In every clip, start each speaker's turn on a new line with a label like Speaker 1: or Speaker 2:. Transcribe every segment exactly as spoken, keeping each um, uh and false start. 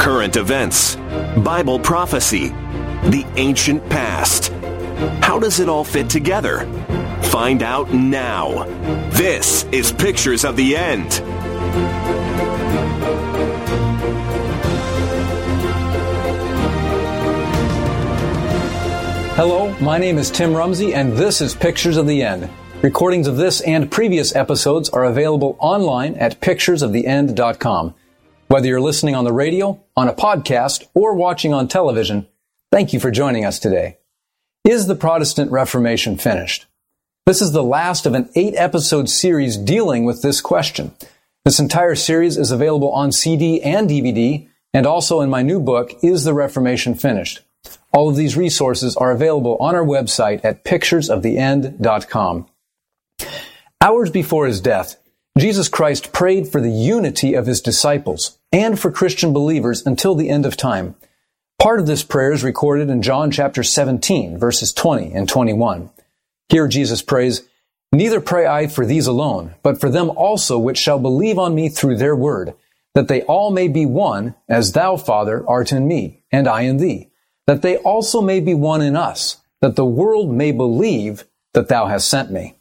Speaker 1: current events, Bible prophecy, the ancient past. How does it all fit together? Find out now. This is Pictures of the End.
Speaker 2: Hello, my name is Tim Rumsey, and this is Pictures of the End. Recordings of this and previous episodes are available online at pictures of the end dot com. Whether you're listening on the radio, on a podcast, or watching on television, thank you for joining us today. Is the Protestant Reformation finished? This is the last of an eight-episode series dealing with this question. This entire series is available on C D and D V D, and also in my new book, Is the Reformation Finished? All of these resources are available on our website at pictures of the end dot com. Hours before his death, Jesus Christ prayed for the unity of his disciples and for Christian believers until the end of time. Part of this prayer is recorded in John chapter seventeen, verses twenty and twenty-one. Here Jesus prays, "Neither pray I for these alone, but for them also which shall believe on me through their word, that they all may be one, as thou, Father, art in me, and I in thee, that they also may be one in us, that the world may believe that thou hast sent me."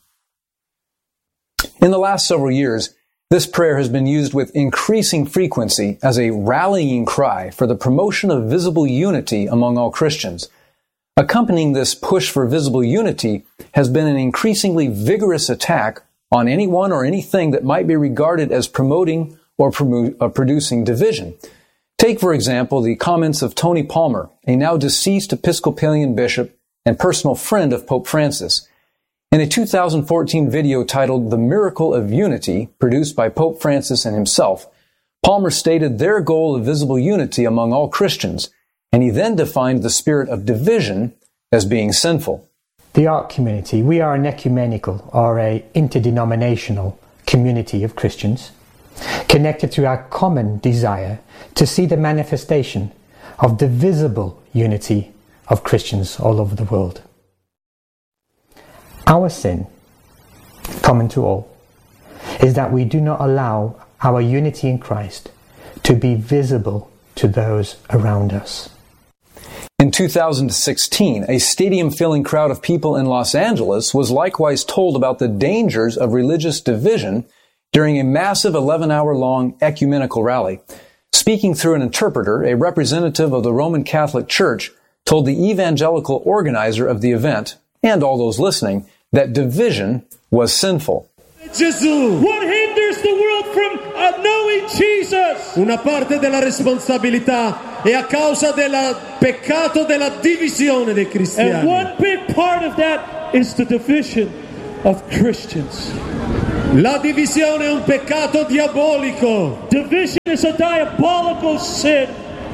Speaker 2: In the last several years, this prayer has been used with increasing frequency as a rallying cry for the promotion of visible unity among all Christians. Accompanying this push for visible unity has been an increasingly vigorous attack on anyone or anything that might be regarded as promoting or promo- uh, producing division. Take, for example, the comments of Tony Palmer, a now deceased Episcopalian bishop and personal friend of Pope Francis. In a two thousand fourteen video titled The Miracle of Unity, produced by Pope Francis and himself, Palmer stated their goal of visible unity among all Christians, and he then defined the spirit of division as being sinful.
Speaker 3: The art community, we are an ecumenical or a interdenominational community of Christians, connected to our common desire to see the manifestation of the visible unity of Christians all over the world. Our sin, common to all, is that we do not allow our unity in Christ to be visible to those around us.
Speaker 2: In two thousand sixteen, a stadium-filling crowd of people in Los Angeles was likewise told about the dangers of religious division during a massive eleven-hour-long ecumenical rally. Speaking through an interpreter, a representative of the Roman Catholic Church told the evangelical organizer of the event, and all those listening, that division was sinful.
Speaker 4: Gesù. What hinders the world from uh, knowing Jesus? Una parte della responsabilità è a causa del peccato della divisione dei cristiani. And one big part of that is the division of Christians. La divisione è un peccato diabolico. Division is a diabolical sin.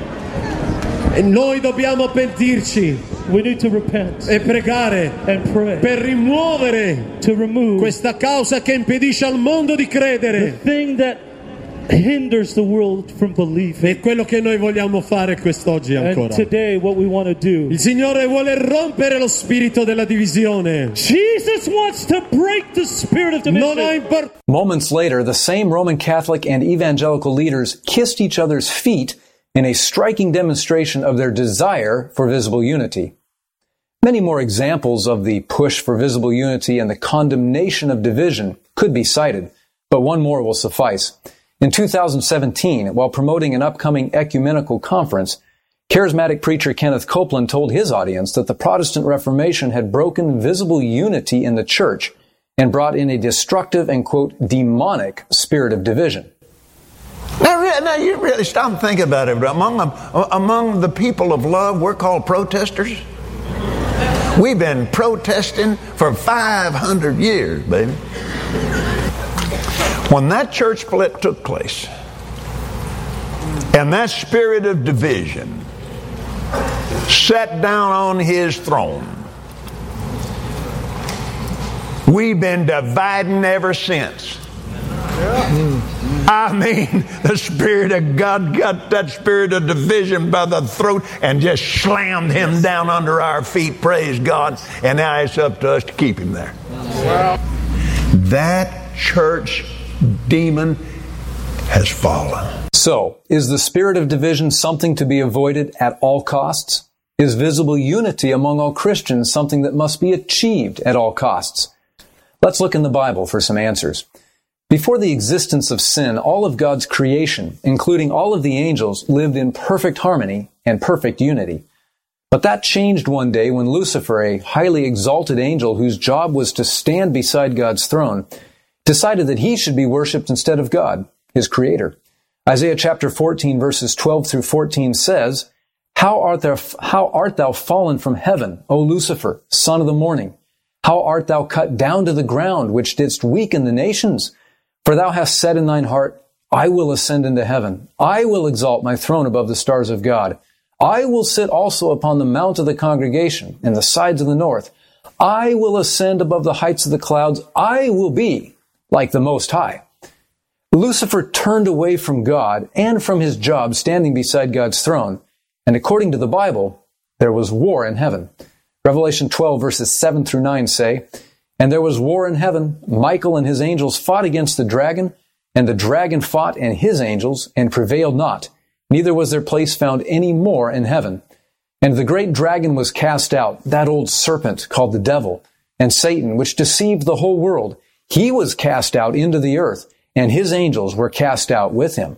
Speaker 4: E noi dobbiamo pentirci. We need to repent. E pregare. And pray. Per rimuovere. To remove. Questa causa che impedisce al mondo di credere. The thing that hinders the world from believing. E quello che noi vogliamo fare quest'oggi ancora. And today what we want to do. Il Signore vuole rompere lo spirito della divisione. Jesus wants to break the spirit of division. Non ha import-
Speaker 2: Moments later, the same Roman Catholic and evangelical leaders kissed each other's feet in a striking demonstration of their desire for visible unity. Many more examples of the push for visible unity and the condemnation of division could be cited, but one more will suffice. In two thousand seventeen, while promoting an upcoming ecumenical conference, charismatic preacher Kenneth Copeland told his audience that the Protestant Reformation had broken visible unity in the church and brought in a destructive and, quote, demonic spirit of division.
Speaker 5: Now, now you really stop and think about it. Among, among the people of love, we're called protesters. We've been protesting for five hundred years, baby. When that church split took place, and that spirit of division sat down on his throne, we've been dividing ever since. I mean, the Spirit of God got that spirit of division by the throat and just slammed him down under our feet, praise God. And now it's up to us to keep him there. That church demon has fallen.
Speaker 2: So, is the spirit of division something to be avoided at all costs? Is visible unity among all Christians something that must be achieved at all costs? Let's look in the Bible for some answers. Before the existence of sin, all of God's creation, including all of the angels, lived in perfect harmony and perfect unity. But that changed one day when Lucifer, a highly exalted angel whose job was to stand beside God's throne, decided that he should be worshipped instead of God, his creator. Isaiah chapter fourteen, verses twelve through fourteen says, How art thou, how art thou fallen from heaven, O Lucifer, son of the morning? How art thou cut down to the ground, which didst weaken the nations? For thou hast said in thine heart, I will ascend into heaven. I will exalt my throne above the stars of God. I will sit also upon the mount of the congregation in the sides of the north. I will ascend above the heights of the clouds. I will be like the Most High. Lucifer turned away from God and from his job standing beside God's throne. And according to the Bible, there was war in heaven. Revelation twelve, verses seven through nine say, And there was war in heaven. Michael and his angels fought against the dragon, and the dragon fought and his angels, and prevailed not. Neither was their place found any more in heaven. And the great dragon was cast out, that old serpent called the devil, and Satan, which deceived the whole world. He was cast out into the earth, and his angels were cast out with him.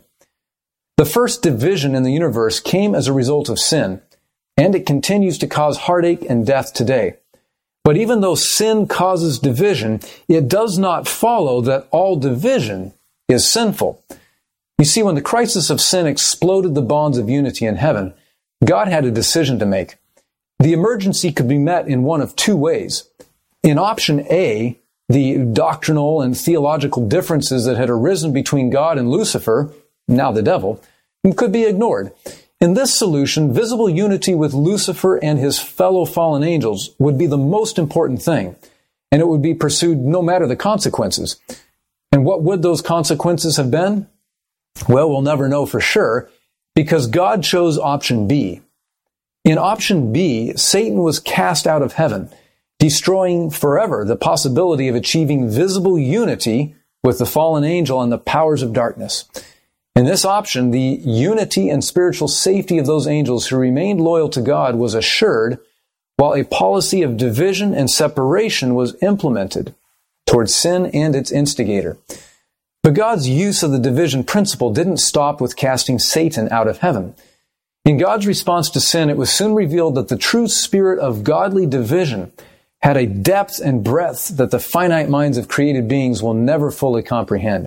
Speaker 2: The first division in the universe came as a result of sin, and it continues to cause heartache and death today. But even though sin causes division, it does not follow that all division is sinful. You see, when the crisis of sin exploded the bonds of unity in heaven, God had a decision to make. The emergency could be met in one of two ways. In option A, the doctrinal and theological differences that had arisen between God and Lucifer, now the devil, could be ignored. In this solution, visible unity with Lucifer and his fellow fallen angels would be the most important thing, and it would be pursued no matter the consequences. And what would those consequences have been? Well, we'll never know for sure, because God chose option B. In option B, Satan was cast out of heaven, destroying forever the possibility of achieving visible unity with the fallen angel and the powers of darkness. In this option, the unity and spiritual safety of those angels who remained loyal to God was assured, while a policy of division and separation was implemented towards sin and its instigator. But God's use of the division principle didn't stop with casting Satan out of heaven. In God's response to sin, it was soon revealed that the true spirit of godly division had a depth and breadth that the finite minds of created beings will never fully comprehend.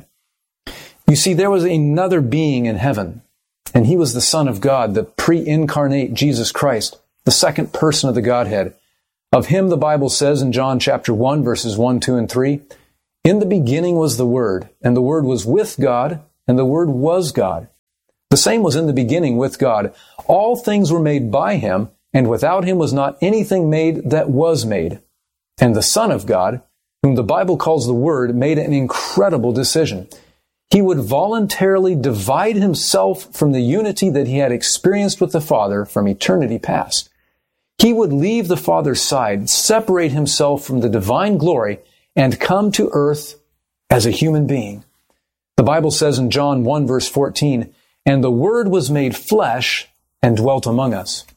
Speaker 2: You see, there was another being in heaven, and he was the Son of God, the pre-incarnate Jesus Christ, the second person of the Godhead. Of him, the Bible says in John chapter one, verses one, two, and three, In the beginning was the Word, and the Word was with God, and the Word was God. The same was in the beginning with God. All things were made by him, and without him was not anything made that was made. And the Son of God, whom the Bible calls the Word, made an incredible decision. He would voluntarily divide himself from the unity that he had experienced with the Father from eternity past. He would leave the Father's side, separate himself from the divine glory, and come to earth as a human being. The Bible says in John one, verse fourteen, And the Word was made flesh and dwelt among us.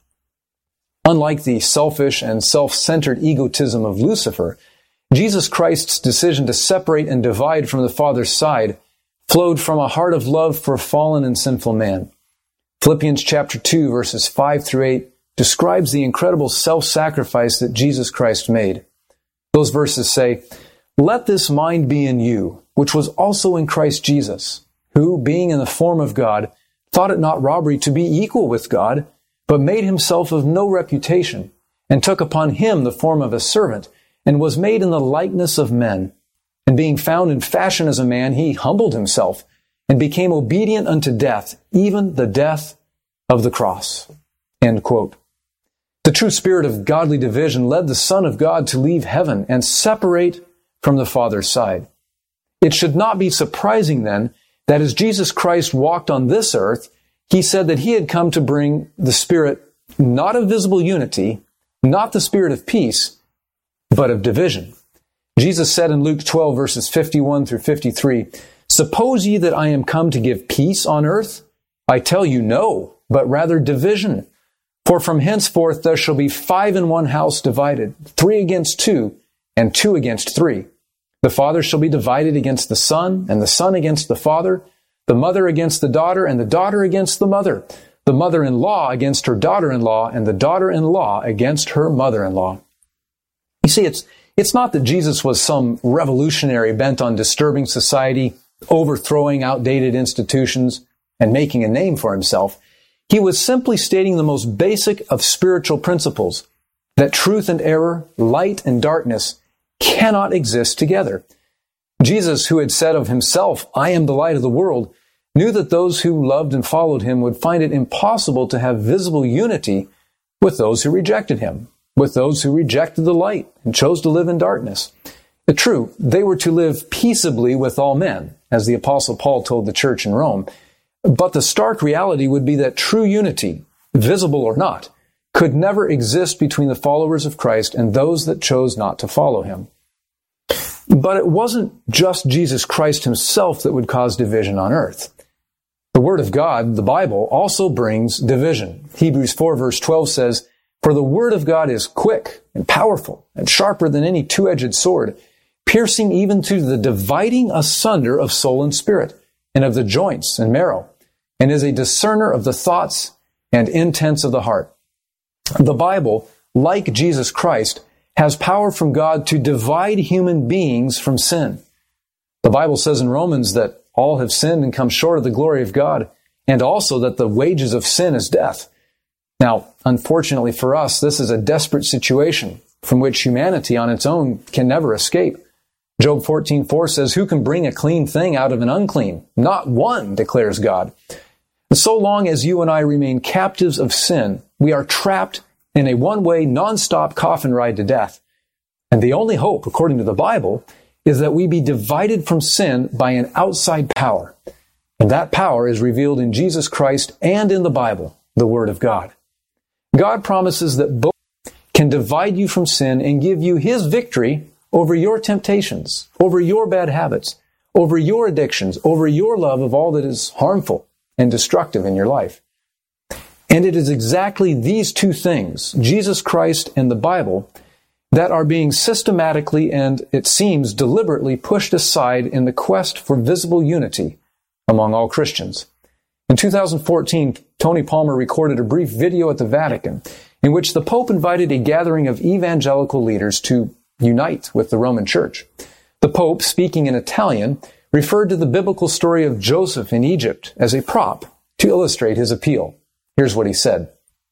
Speaker 2: Unlike the selfish and self-centered egotism of Lucifer, Jesus Christ's decision to separate and divide from the Father's side flowed from a heart of love for fallen and sinful man. Philippians chapter two, verses five through eight describes the incredible self-sacrifice that Jesus Christ made. Those verses say, Let this mind be in you, which was also in Christ Jesus, who, being in the form of God, thought it not robbery to be equal with God, but made himself of no reputation, and took upon him the form of a servant, and was made in the likeness of men. And being found in fashion as a man, he humbled himself, and became obedient unto death, even the death of the cross. End quote. The true spirit of godly division led the Son of God to leave heaven and separate from the Father's side. It should not be surprising then that as Jesus Christ walked on this earth, he said that he had come to bring the spirit not of visible unity, not the spirit of peace, but of division. Jesus said in Luke twelve, verses fifty-one through fifty-three, Suppose ye that I am come to give peace on earth? I tell you no, but rather division. For from henceforth there shall be five in one house divided, three against two, and two against three. The father shall be divided against the son, and the son against the father, the mother against the daughter, and the daughter against the mother, the mother-in-law against her daughter-in-law, and the daughter-in-law against her mother-in-law. You see, it's it's not that Jesus was some revolutionary bent on disturbing society, overthrowing outdated institutions, and making a name for himself. He was simply stating the most basic of spiritual principles, that truth and error, light and darkness, cannot exist together. Jesus, who had said of himself, I am the light of the world, knew that those who loved and followed him would find it impossible to have visible unity with those who rejected him, with those who rejected the light and chose to live in darkness. True, they were to live peaceably with all men, as the Apostle Paul told the church in Rome. But the stark reality would be that true unity, visible or not, could never exist between the followers of Christ and those that chose not to follow him. But it wasn't just Jesus Christ himself that would cause division on earth. The Word of God, the Bible, also brings division. Hebrews four verse twelve says, For the Word of God is quick and powerful and sharper than any two-edged sword, piercing even to the dividing asunder of soul and spirit, and of the joints and marrow, and is a discerner of the thoughts and intents of the heart. The Bible, like Jesus Christ, has power from God to divide human beings from sin. The Bible says in Romans that all have sinned and come short of the glory of God, and also that the wages of sin is death. Now, unfortunately for us, this is a desperate situation from which humanity on its own can never escape. Job fourteen four says, Who can bring a clean thing out of an unclean? Not one, declares God. So long as you and I remain captives of sin, we are trapped in a one-way, non-stop coffin ride to death. And the only hope, according to the Bible, is that we be divided from sin by an outside power. And that power is revealed in Jesus Christ and in the Bible, the Word of God. God promises that both can divide you from sin and give you His victory over your temptations, over your bad habits, over your addictions, over your love of all that is harmful and destructive in your life. And it is exactly these two things, Jesus Christ and the Bible, that are being systematically and, it seems, deliberately pushed aside in the quest for visible unity among all Christians. In two thousand fourteen, Tony Palmer recorded a brief video at the Vatican in which the Pope invited a gathering of evangelical leaders to unite with the Roman Church. The Pope, speaking in Italian, referred to the biblical story of Joseph in Egypt as a prop to illustrate his appeal. Here's what he said.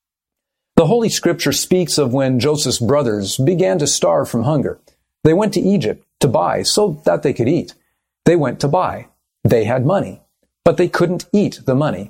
Speaker 2: The Holy Scripture speaks of when Joseph's brothers began to starve from hunger. They went to Egypt to buy so that they could eat. They went to buy. They had money, but they couldn't eat the money.